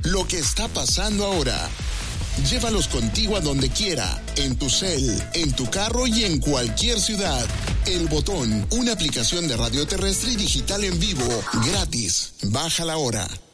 lo que está pasando ahora. Llévalos contigo a donde quiera, en tu cel, en tu carro y en cualquier ciudad. El Botón, una aplicación de radio terrestre y digital en vivo, gratis. Bájala ahora.